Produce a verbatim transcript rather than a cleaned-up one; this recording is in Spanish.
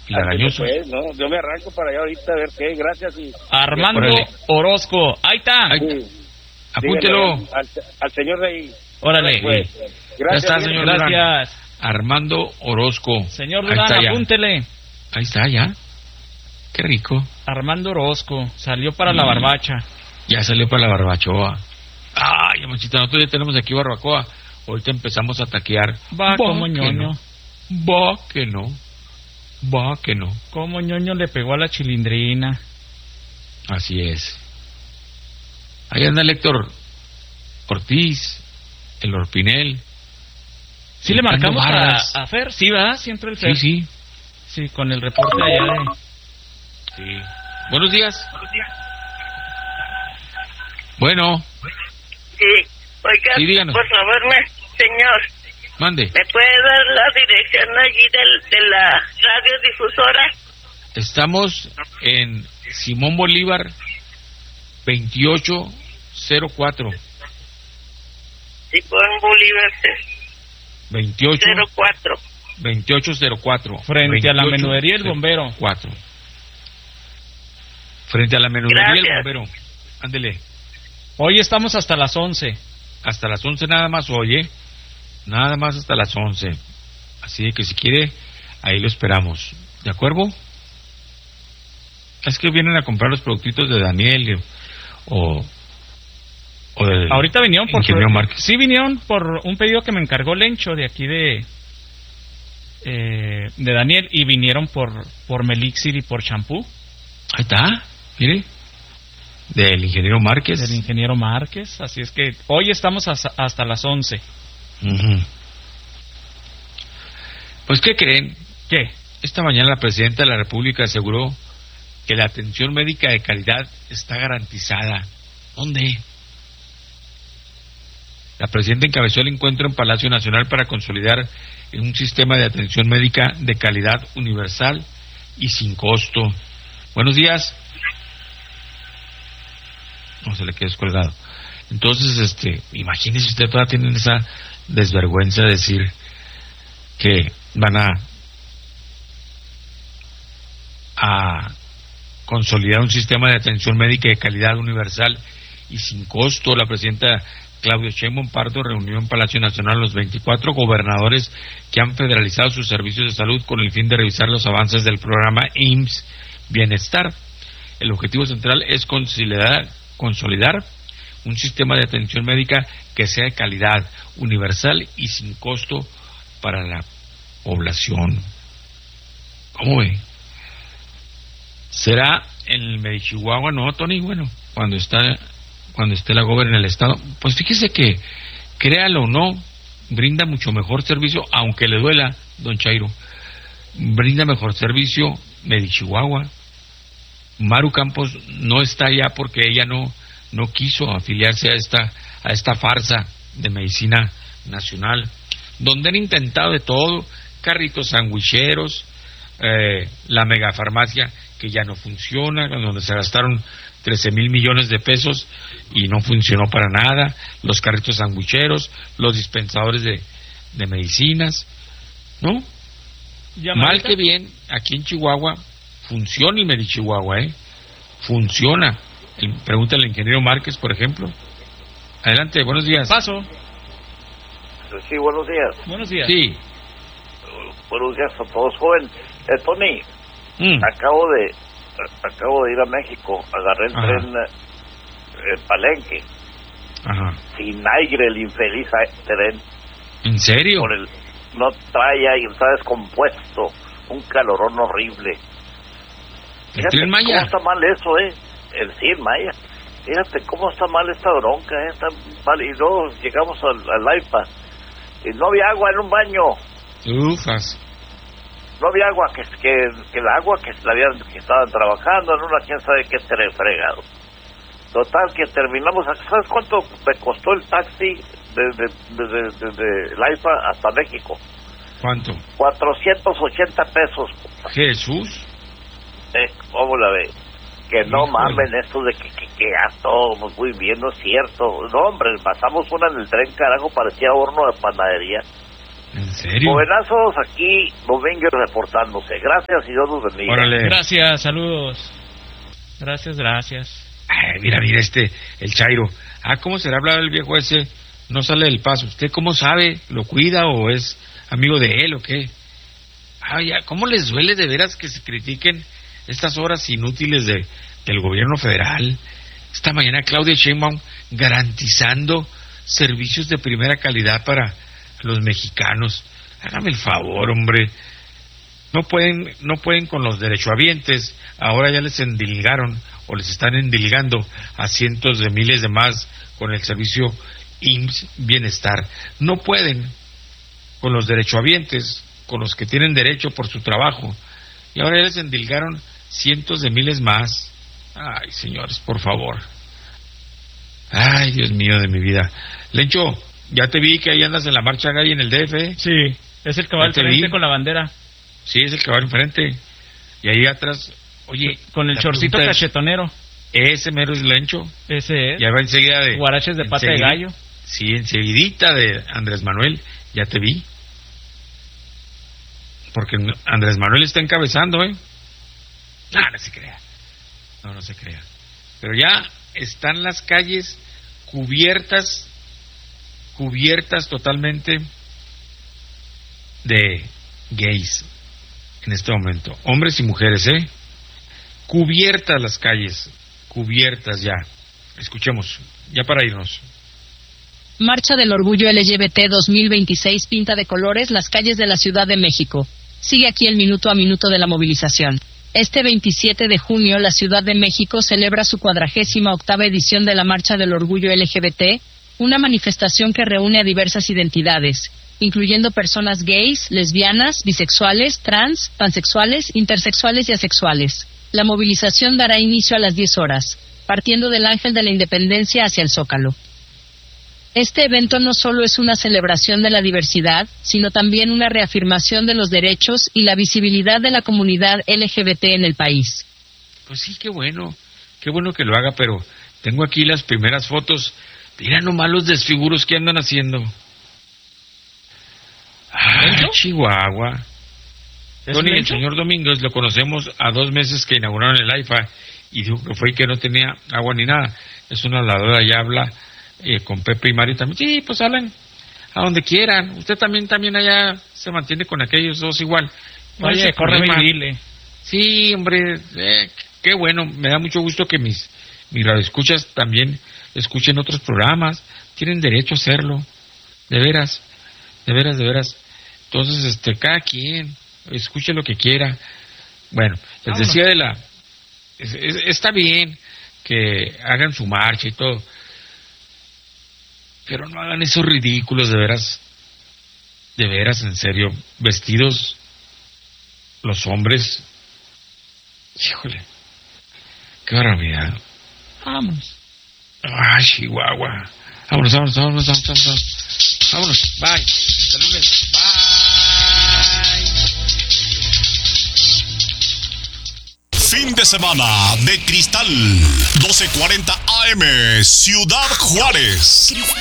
Lagañoso. Pues, no, yo me arranco para allá ahorita a ver qué, gracias. Y, Armando y Orozco, ahí está. Sí. Apúntelo. Al, al señor de ahí. Órale. Pues, Sí. gracias, Ya está, señor. Gracias. Armando Orozco. Señor Ahí Durán, está ya. apúntele. Ahí está ya. Qué rico. Armando Orozco, salió para Mm. la barbacha. Ya salió para la barbachoa. Ay, amachita, nosotros ya tenemos aquí barbacoa. Ahorita empezamos a taquear. Va como que ñoño. no. Va que no. Va que no. Como ñoño le pegó a la chilindrina. Así es. Ahí anda el Héctor Ortiz, el Orpinel. ¿Sí el le marcamos Pando Barras. a, a Fer? Sí, ¿verdad? Siempre el Fer. Sí, sí. Sí, con el reporte allá de... Sí. Buenos días. Bueno, Sí, oiga, Sí, díganos. por favor, me, señor, mande. ¿me puede dar la dirección allí del, de la radiodifusora? Estamos en Simón Bolívar veintiocho cero cuatro. Simón Bolívar veintiocho cero cuatro. veintiocho cero cuatro. Frente a la menudería El Bombero. cuatro. Frente a la menudería El Gracias. Bombero. Ándele. Hoy estamos hasta las once. Hasta las once nada más, oye. Nada más hasta las once. Así de que si quiere, ahí lo esperamos. ¿De acuerdo? Es que vienen a comprar los productitos de Daniel eh, o, o del Ahorita vinieron por... ingeniero Márquez. Sí, vinieron por un pedido que me encargó Lencho de aquí de... Eh, de Daniel, y vinieron por por Melixir y por champú. Ahí está, mire. Del ingeniero Márquez. Del ingeniero Márquez. Así es que hoy estamos hasta, hasta las once. Ujú. Pues, ¿qué creen? ¿Qué? Esta mañana la Presidenta de la República aseguró que la atención médica de calidad está garantizada. ¿Dónde? La Presidenta encabezó el encuentro en Palacio Nacional para consolidar un sistema de atención médica de calidad universal y sin costo. Buenos días. No, se le quedó descolgado. Entonces, este, imagínese usted, todavía tienen esa desvergüenza de decir que van a a consolidar un sistema de atención médica de calidad universal y sin costo. La presidenta Claudia Sheinbaum Pardo reunió en Palacio Nacional los veinticuatro gobernadores que han federalizado sus servicios de salud con el fin de revisar los avances del programa I M S S Bienestar. El objetivo central es consolidar, consolidar un sistema de atención médica que sea de calidad, universal y sin costo para la población. ¿Cómo ve? ¿Será en el Medichihuahua? No, Tony, bueno, cuando está cuando esté la gobernadora en el estado. Pues fíjese que, créalo o no, brinda mucho mejor servicio, aunque le duela, don Chairo, brinda mejor servicio Medichihuahua. Maru Campos no está allá porque ella no no quiso afiliarse a esta a esta farsa de medicina nacional, donde han intentado de todo, carritos sandwicheros, eh, la megafarmacia que ya no funciona, donde se gastaron trece mil millones de pesos y no funcionó para nada, los carritos sandwicheros, los dispensadores de, de medicinas, ¿no? Mal que bien, aquí en Chihuahua funciona el Medichihuahua, ¿eh? Funciona. El, pregúntale al ingeniero Márquez, por ejemplo. Adelante, buenos días. Paso. Sí, buenos días. Buenos días. Sí. Buenos días a todos, joven. Eh, Tony, Mm. acabo de acabo de ir a México, agarré el Ajá. tren eh, el Palenque, Ajá. sin aire el infeliz a- tren, ¿En serio? por el no trae aire, está descompuesto, un calorón horrible. ¿El Fíjate tren Maya? cómo está mal eso, eh, el sí, el Maya. Fíjate cómo está mal esta bronca, eh, está mal. Y luego llegamos al, al AIPA y no había agua en un baño. Ufas. No había agua, que que, que el agua que, la habían, que estaban trabajando en una quién sabe qué tre- fregado. Total, que terminamos. ¿Sabes cuánto me costó el taxi desde desde, desde el AIFA hasta México? ¿Cuánto? cuatrocientos ochenta pesos. Jesús. Eh, ¿Cómo la ve? Que no Híjole. mamen esto de que, que, que ya todo muy bien, no es cierto. No, hombre, pasamos una en el tren, carajo, parecía horno de panadería. ¿En serio? Jovenazos, aquí Domínguez reportándose. Gracias y Dios los bendiga. Órale. Gracias, saludos. Gracias, gracias. Ay, mira, mira este, el Chairo. Ah, ¿cómo será hablar el viejo ese? No sale del paso. ¿Usted cómo sabe? ¿Lo cuida o es amigo de él o qué? Ay, ya, ¿cómo les duele de veras que se critiquen estas horas inútiles de, del gobierno federal? Esta mañana Claudia Sheinbaum garantizando servicios de primera calidad para los mexicanos. Hágame el favor, hombre. No pueden, no pueden con los derechohabientes. Ahora ya les endilgaron o les están endilgando a cientos de miles de más con el servicio I M S S Bienestar. No pueden con los derechohabientes, con los que tienen derecho por su trabajo. Y ahora ya les endilgaron cientos de miles más. Ay, señores, por favor. Ay, Dios mío de mi vida. Lencho, ya te vi que ahí andas en la marcha gay en el D F. Sí, es el que va al frente con la bandera. Sí, es el que va enfrente. Y ahí atrás, oye... Con el chorcito cachetonero. Ese mero es Lencho. Ese es. Ya va enseguida de... Guaraches de pata de gallo. Sí, enseguidita de Andrés Manuel. Ya te vi. Porque Andrés Manuel está encabezando, ¿eh? No, no se crea. No, no se crea. Pero ya están las calles cubiertas, cubiertas totalmente de gays en este momento. Hombres y mujeres, ¿eh? Cubiertas las calles, cubiertas ya. Escuchemos, ya para irnos. Marcha del Orgullo L G B T dos mil veintiséis pinta de colores las calles de la Ciudad de México. Sigue aquí el minuto a minuto de la movilización. Este veintisiete de junio, la Ciudad de México celebra su cuadragésima octava edición de la Marcha del Orgullo L G B T, una manifestación que reúne a diversas identidades, incluyendo personas gays, lesbianas, bisexuales, trans, pansexuales, intersexuales y asexuales. La movilización dará inicio a las diez horas, partiendo del Ángel de la Independencia hacia el Zócalo. Este evento no solo es una celebración de la diversidad, sino también una reafirmación de los derechos y la visibilidad de la comunidad L G B T en el país. Pues sí, qué bueno, qué bueno que lo haga, pero tengo aquí las primeras fotos. Mira nomás los desfiguros que andan haciendo. Ah, Chihuahua. Tony, el señor Domínguez, lo conocemos a dos meses que inauguraron el AIFA y dijo que fue y que no tenía agua ni nada. Es una lavadora y habla eh, con Pepe y Mari también. Sí, pues hablan a donde quieran. Usted también también allá se mantiene con aquellos dos igual. No Oye, corre y dile. Sí, hombre, eh, qué bueno. Me da mucho gusto que mis, mis radioescuchas también escuchen otros programas. Tienen derecho a hacerlo. De veras, de veras, de veras. Entonces, este, cada quien escuche lo que quiera. Bueno, les Vámonos. decía de la... Es, es, está bien que hagan su marcha y todo, pero no hagan esos ridículos, de veras, de veras, en serio, vestidos los hombres. Híjole, qué barbaridad. Vámonos. Ay, Chihuahua. Vámonos, vámonos, vámonos, vámonos, vámonos. Vámonos, bye. Hasta lunes. Bye. Fin de semana de Cristal, doce cuarenta A M, Ciudad Juárez.